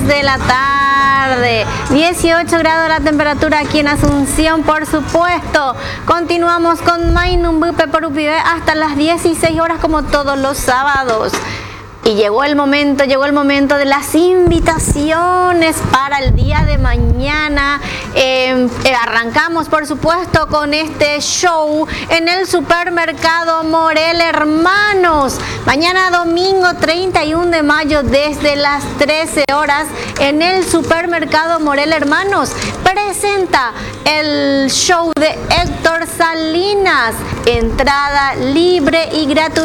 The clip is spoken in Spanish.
de la tarde. 18 grados la temperatura aquí en Asunción, por supuesto. Continuamos con Mainumbupe por Upibe hasta las 16 horas como todos los sábados. Y llegó el momento de las invitaciones para el día de mañana. Arrancamos, por supuesto, con este show en el supermercado Morel Hermanos. Mañana domingo 31 de mayo desde las 13 horas en el supermercado Morel Hermanos. Presenta el show de Héctor Salinas. Entrada libre y gratuita.